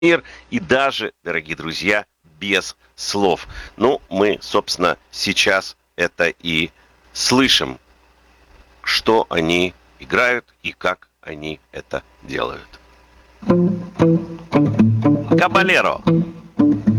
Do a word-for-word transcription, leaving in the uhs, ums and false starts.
мир и даже, дорогие друзья, без слов. Ну, мы, собственно, сейчас это и слышим, что они играют и как они это делают. Кабалеро.